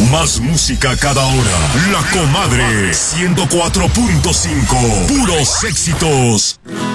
Más música cada hora. La Comadre 104.5. Puros éxitos.